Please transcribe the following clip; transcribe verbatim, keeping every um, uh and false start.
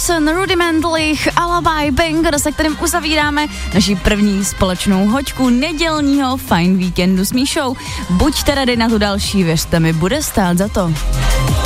Larson, Rudimentally, Alibi, Banger, se kterým uzavíráme naši první společnou hoďku nedělního Fajn víkendu s Míšou. Buďte rady na tu další, věřte mi, bude stát za to.